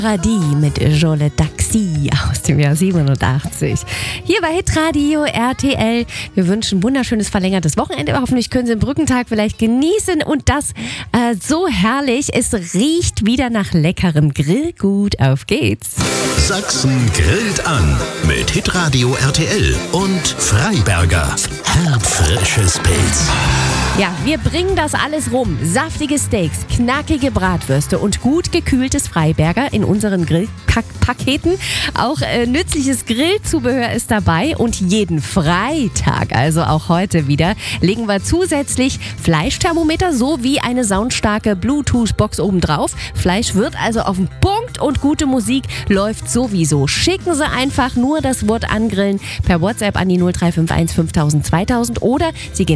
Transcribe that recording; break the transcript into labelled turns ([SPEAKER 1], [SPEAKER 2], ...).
[SPEAKER 1] Radie mit Jolie Taxi aus dem Jahr 87. Hier bei Hitradio RTL. Wir wünschen wunderschönes verlängertes Wochenende. Hoffentlich können Sie den Brückentag vielleicht genießen und das so herrlich. Es riecht wieder nach leckerem Grillgut. Auf geht's.
[SPEAKER 2] Sachsen grillt an mit Hitradio RTL und Freiberger. Herbfrisches Pilz.
[SPEAKER 1] Ja, wir bringen das alles rum. Saftige Steaks, knackige Bratwürste und gut gekühltes Freiberger in unseren Grillpaketen. Auch nützliches Grillzubehör ist dabei und jeden Freitag, also auch heute wieder, legen wir zusätzlich Fleischthermometer sowie eine soundstarke Bluetooth-Box obendrauf. Fleisch wird also auf den Punkt und gute Musik läuft sowieso. Schicken Sie einfach nur das Wort angrillen per WhatsApp an die 0351 5000 2000 oder Sie gehen